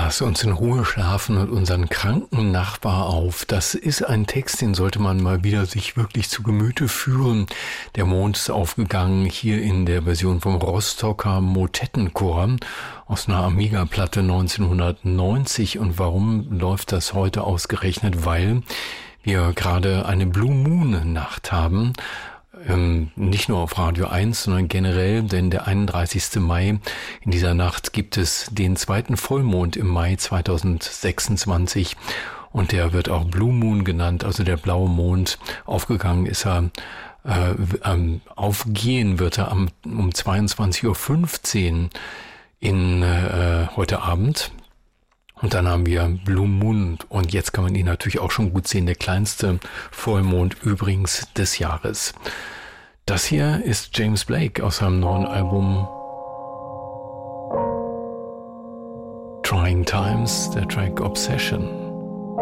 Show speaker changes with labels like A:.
A: Lass uns in Ruhe schlafen und unseren kranken Nachbar auf. Das ist ein Text, den sollte man mal wieder sich wirklich zu Gemüte führen. Der Mond ist aufgegangen, hier in der Version vom Rostocker Motettenchor aus einer Amiga-Platte 1990. Und warum läuft das heute ausgerechnet? Weil wir gerade eine Blue Moon Nacht haben. Nicht nur auf Radio 1, sondern generell, denn der 31. Mai, in dieser Nacht gibt es den zweiten Vollmond im Mai 2026 und der wird auch Blue Moon genannt, also der blaue Mond. Aufgegangen ist er, aufgehen wird er um 22.15 Uhr heute Abend. Und dann haben wir Blue Moon und jetzt kann man ihn natürlich auch schon gut sehen, der kleinste Vollmond übrigens des Jahres. Das hier ist James Blake aus seinem neuen Album Trying Times, der Track Obsession.